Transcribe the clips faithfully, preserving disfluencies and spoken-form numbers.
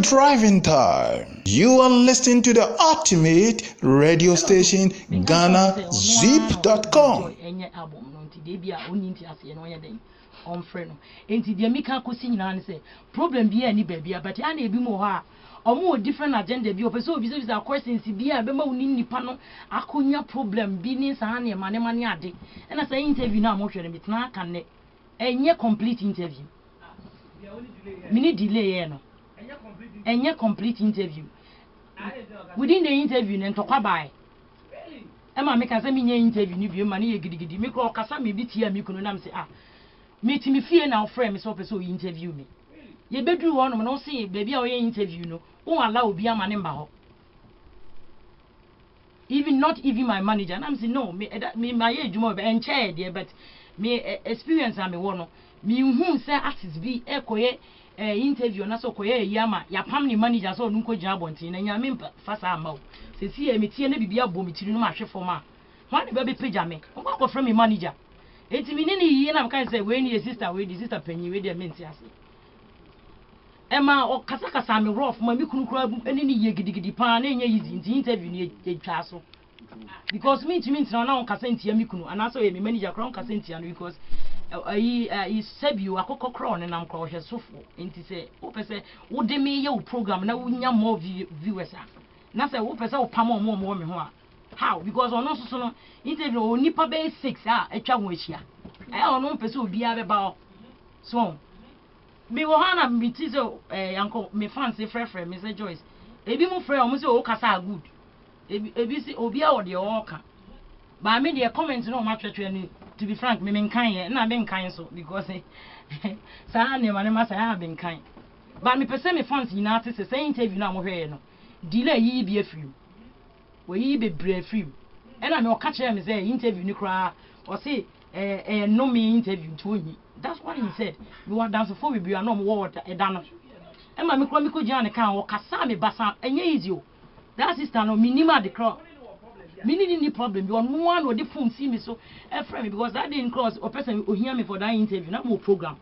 driving time. You are listening to the ultimate radio station, Ghana Zip dot com. On friend, enti de mika kosi nyina ne say problem bi ani ba bia but ana ebi mo ha o mo different agenda bi o pese obi say questions bi a be ma woni nipa no akonya problem bi ni sa na ma ne ma ne ade na say interview na mo hwere mitna kan ne enye complete interview mini delay e no enye complete interview within the interview ne ntokwa bai e ma me ka say me nya interview ni bi ma ne ye gidigidi me ko kasa me bi tia me kunu na me say ah meet me fear now friend me so person interview me ye bedru ho no no say baby a we interview no won allow obi ama ne mba ho even not even my manager and I'm say no me me my ejuma be enche there but me experience am me wo no me hu say artist bi ekoye interview na so koye yama ya pam ni manager so nko gina bontin na nya me fasa ama o se si e me tie na bibia bo me tiri no ma hwe fo ma ho ne be page me ko ko from me manager eti mi ni yi na mka say we ni sister we di sister panyi we di menti ase ema o kasa kasa me rough ma mi kunu kura eni ni ye gidigidi pa na enye yizi nti interview ni e twa so because me timi ntina na on kasa ntia mi kunu ana so ye me manager kra on kasa ntia no because ayi ayi sabiu akokọ kra on nam kra o hwe sofo nti say wo pese wo de me ye wo program na wo nya more viewers a na say wo pese wo pam o mo mo me ho a how because on so no interview oni pa be six ah etwa ho ahia eh ono pese obi a be ba so me wo hana me ti so eh yanko me fancy frɛ frɛ me say Joyce ebi mu frɛ o mo say o kasa good ebi ebi si obi a wo de o ka ba me de comment no ma twetwe ni to be frank me me nkan ye na me nkan so because sa na ma ne ma sa ha be nkan ba me pese me fancy na ate say interview na mo hwɛ no delay yi bi afiri we be brave free and I me catch him say interview ni kra or say eh eh no me interview to him that's what he said we want dance for we be no more e dano e ma me kra me ko gina ne kan o kasa me basa enye easy o that sister no minima the kra me ni ni problem be on one or the phone see me so e friend me because that didn't cross or person o hear me for that interview na mo program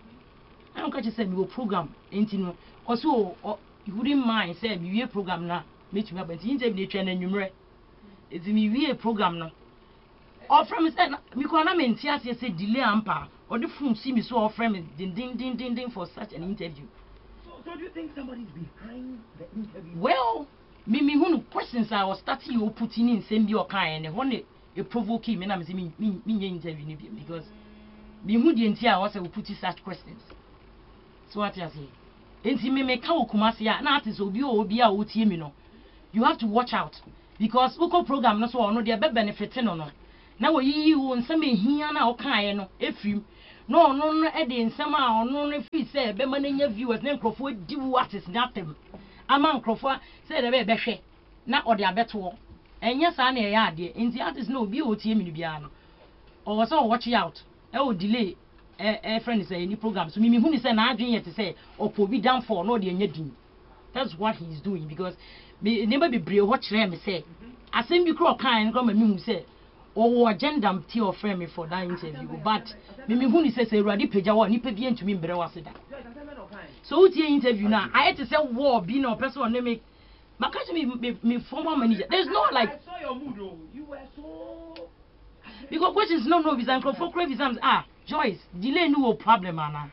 I don't catch say me go program enti no cause so you wouldn't mind say me program na meet me about interview train and numero it's me we a program no or from say me ko na me ntia say delay ampa or the phone see me so or friend ding ding ding ding ding for such an interview so, so do you think somebody's behind the interview? Well me me who questions I was starting you putting in same be or kind and one a provoke me na me me me me interview because me who the ntia was put such questions so what you say enti me me ka okumase ya na ati so obi obi a otie me no you have to watch out because uko program no so ono de be benefit no no na wo yi wo nsem ehia na o kan no efrim no no no e de nsem a ono no fi say be ma na nya viewers na nkrofo di wo artist na tem ama nkrofo say de be be hwe na o de abeto enya sa na e ya ade enti artist no obi otie me no bia no o so watch out e o delay eh eh friend say any program so me me hu ni say na adwen yet say opo bi down for no de nya din that's what he's doing because me never be brave what kire me say asem bi kro kan ko me hu say o agenda mti o friend me for that interview but me me hu ni say say urade pagya wa ni pa bi antumi mbre wa seda so what your interview now I had to say war be no person on me because me me, me former manager there's no like I saw your mood though you were so because questions no no visa for crave exams ah Joyce delay no problem ana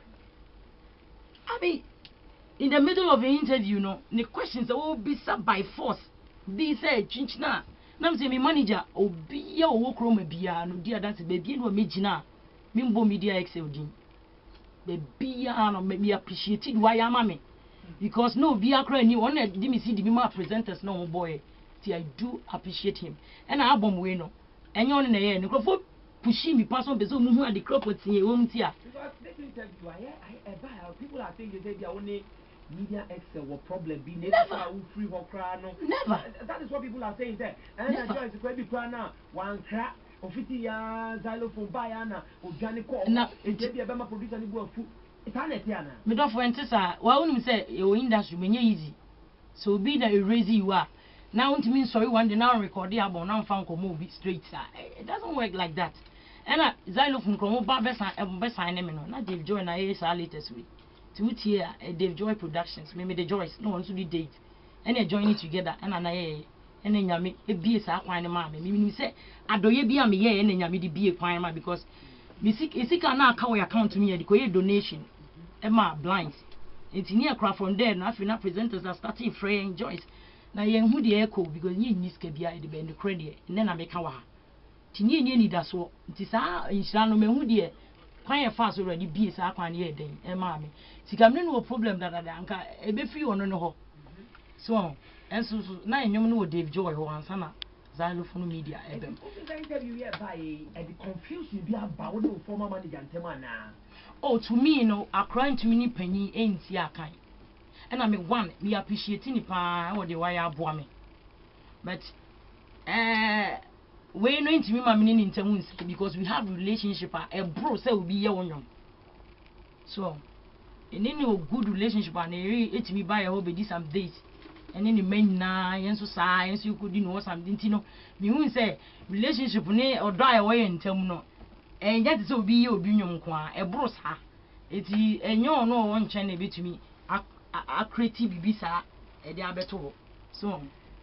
I mean in the middle of the interview no the questions will be sent by force be say chinchina na say me manager obi ya owo kro ma bia no dia dance baby no me gina me mbo media excel din baby ya no me appreciate why am me because no be akra ni one dey me see the me presenters no boy see I do appreciate him and I album we no enye on na ye no crofo pushing me pass on bezo mu hu ade crop tie wo mtia because this interview I I buy people are saying they they only media excel what problem be never free or cry no never that is what people are saying there and I just go be cry now one crack ofiti ya xylophone buy na odwane call na e be be ma producer ni bu afu internet ya na me do for entisa wa wonu say e o industry menye easy so be na erase you are now want me sorry one day now record the album now fan ko mo be straight it doesn't work like that and xylophone ko mo ba be sign be sign me no na Dave Joy na e sa latest we to it here a Dave Joy Productions maybe the Joyce no one to be date and they join it together and an I and then yami a be a quine mammy meaning say adoye be a me and then yami the be a quine because me seek a sick now can account to me a the donation Emma blinds it's near craft from there and after presenters are starting fraying Joyce now young who the echo because you need to be the bend the credit and then I make our Tini ni da so nti saa inhyira no mehu de kwan ye fast already be saa kwan ye den e ma me sika me no problem da da anka e be free ono no ho so enso so na enyom no Dave Joy ho ansa na Xylophone Media ebem o interview here by e the confusion bi aba wo no former manager ntema na oh to me no akran to me ni panyi enti akan and I me one me appreciate ni pa wo de why aboa me but eh we no into me ma me ni ntemu because we have relationship a bro say we be here onyo so in any good relationship and it me buy a hobby this some days and then the men na yen so science you could know something tino me hu say relationship ni odo a we ntemu no en yet say obi ye obi nwom ko a e bro sa eti enyo no won chen na betumi a creative bibi sa e dey abeto so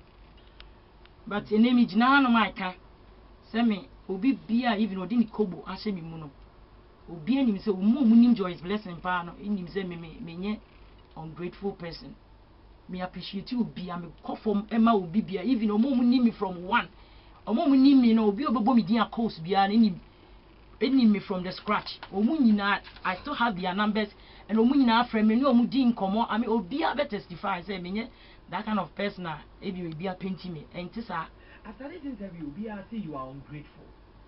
but enemy jina no maika say me obi bia even odini kobo ahye mi mu no obi anim say omo munim Joyce blessing pa no enim say me me nye ungrateful person me appreciate you bia me kofom ema obi bia even omo munim me from one omo munim me no obi obebo me din course bia na enim enim me from the scratch omo nyina I still have their numbers and omo nyina friend me no omo din komo I mean obi a be testify say me nye that kind of person na ebi bia painting me entisa. After this interview, be I say you are ungrateful.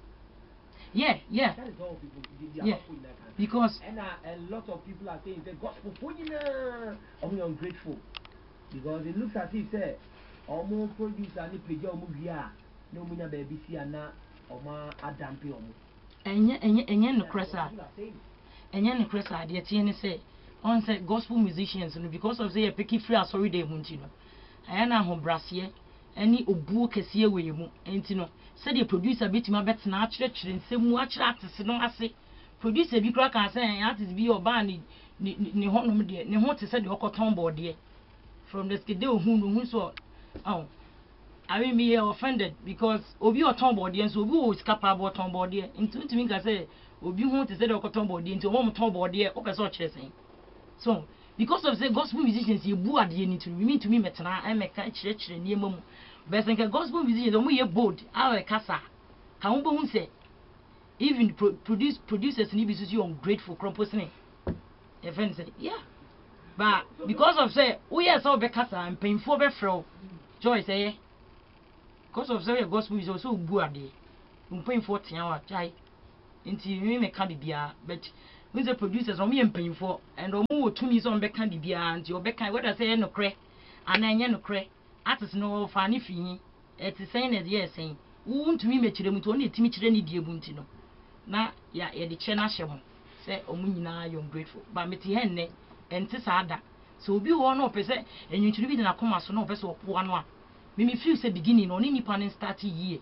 Yeah, yeah. That is all people. They, they yeah. Because and uh, a lot of people are saying the gospel for you are ungrateful because it looks as if say almost produce any page or movie no muna baby see na oma adampe omo. Enye enye enye no kresa. Enye no kresa de tie ne say on say gospel musicians no because of say picky free sorry dey mu ntino. Aya na ho brase any obuo kese we mu enti no said the producer betima bet na akire kire nsemu akire artist no ase producer bi kra kan say artist bi oba ni ni honom de ne ho te said the okoton board de from the skede ohun no hu so oh I mean me offended because obi oton board de so obi o capable oton board de enti ntimi ka say obi hu te said the okoton board de enti o mo ton board de o pese o kire sen so because of the gospel musicians you bu ade ni to me to me metena I make kire kire ni emamu but think gospel musicians omo ye bold our kasa ka ho bo hu say even pro produce producers ni bi so you ungrateful composing your friend say yeah but because of say we yes all be kasa and painful be fro Joy say because of say gospel is also bu ade um painful tian wa chai nti me me ka bibia but when the producers omo ye painful and omo to me so be ka bibia nti obeka whether say no kre ana enye no kre artist no fa ni fi it is saying that yes saying won't me me kire mu to na etimi kire ni die bu nti no na ya ye de kire na hye ho say omo nyina you grateful but me ti henne enti saada so obi wo no pese enwuntiri bi na koma so no pese opo ano a me me feel say beginning no ni nipa ne start year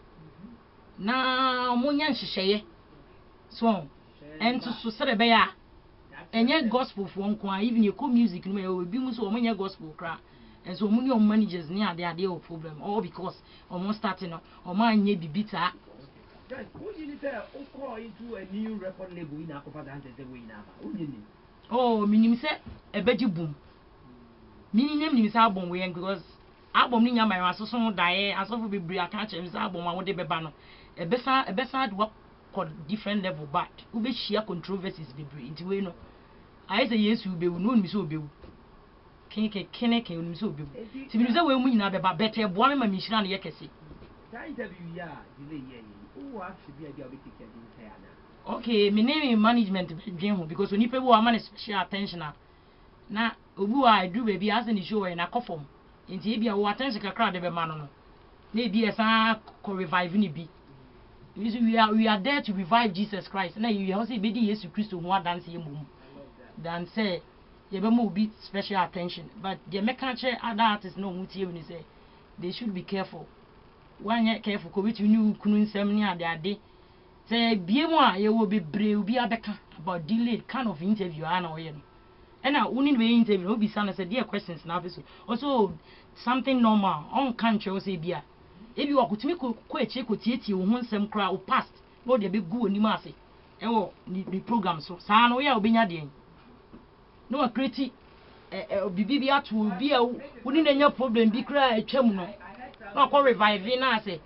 na omo nya nhyehyeye so enti so sere be ya enye gospel fo nko a even ye ko music no me obi mu so omo nya gospel kra and so many of managers near there they have problem all because almost starting or man ye bibita. Guys, who you need to call into a new record label in Akopa Dance the way now? Who you need? Oh, minim say a beji boom. Meaning name is album way because album ni nyama ya so so die as of be bri aka che album a wo de beba no. E besa e besa do called different level but we be share controversies be bri into we no. I say yes we be no mi so be Keke kene ke unu so bi. Ti bi ze we mu nyina be ba bete bo me ma mi hira na ye kese. That interview ya delay ye. Who actually be a be take care din say ana. Okay, me name management dwen ho because oni pe wo ama na special attention na obu a do baby as ni show na kofom. Nti e bia wo attention kakra de be ma no no. Na e bia sa ko revive ni bi. We are we are there to revive Jesus Christ. Na you also be di Jesus Christ ho dance ye mum. Dan say you will be special attention. But the mechanical other artists know what you say. They should be careful. One yet careful, which you knew couldn't send me at their day. Say, be more, you will be brave, be a becker about delayed kind of interview. I know you. And now we need to interview. No be sana said dear questions now. Also something normal. On country or say bia. If you are to me quite check with you who some crowd past. No they be good ni masi. Oh the program so. Sana we are being adding. No a critic. Bibi atu bi a we need any problem bi kra atwam no. No call revive na say.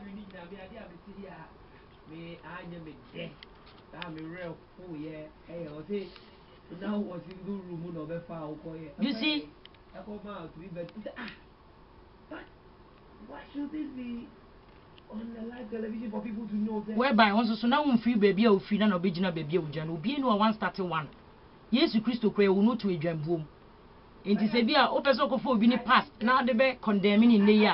Me anya me de. That me real oh yeah. Hey, I say now was in the room no be far okoye. You see? I come out to be but ah. But why should this be on the live television for people to know that? Whereby once so now we feel baby o free na no be gina baby o jan. Obi no one starting one. Yesu Christo kra wo no to edwambuom. Enti se bia o person ko fo obi ni past na de be condemning in the year.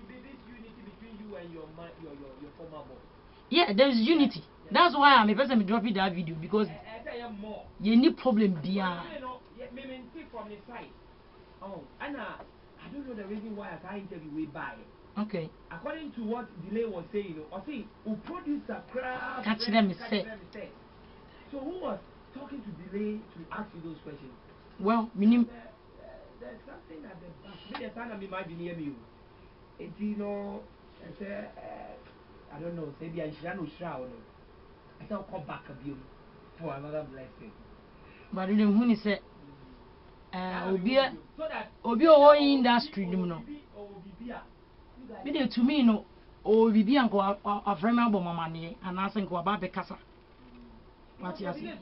Yeah, there's unity. That's why I'm a person dropping that video because you need problem beyond. From the side. Oh, Anna, I don't know the reason why I can't interview way by. Okay. According to what Delay was saying, you know, I think who produced a crowd. Catch them say. So who was talking to Delay to ask you those questions? Well, minimum. Uh, uh, there's something at the back. Maybe the time I'm imagining you. It's you know, I say. Uh, I don't know, maybe I should know shroud. I shall come back a view for another blessing. But you know, when he said, uh, Obia, Obia, or industry, you know. Video to me, no, or Bibi and go a friend of money and asking go about the casa. What you say?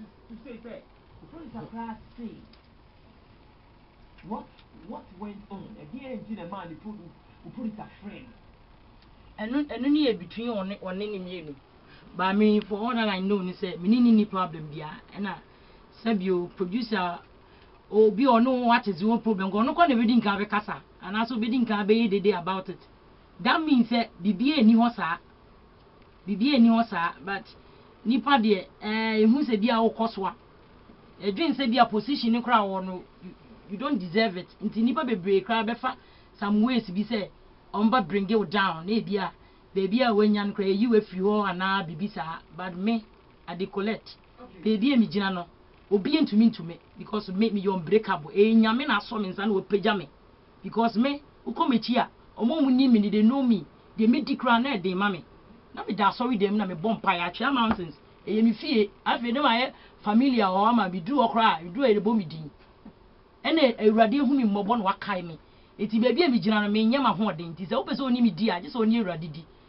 What what went on? Again, the man who put who put it a friend. And and only between on on any you. But me for all that I know, ni say me ni ni problem bia. And I said you producer or be or know what is your problem. Go no kwa never din ka be kasa. And also be din ka be the day about it. That means that bibi ni ho sa. Bibi ni ho sa, but nipa de eh hu se bia wo koswa. E dream say bia position ni kra wo no you don't deserve it. Nti nipa bebre kra be fa some ways bi say omba bring you down na bia baby a wenyan kra you afi ho ana bibisa but me I dey collect baby mi gina no obi entumi ntumi because make me unbreakable e nyame na so me nsa na opagya me because me ukomechi a omo mu ni me they know me they me dikra na dey ma me na me da sorry dem na me bompa ya Atwea Mountains e ye mi fie afi ne ma familiar o ama bi du okra du e bo mi din ene awurade hu mi mmobo na wakai me eti baby mi gina no me nyama ho odin ti se wo pese oni mi di a je se oni awurade di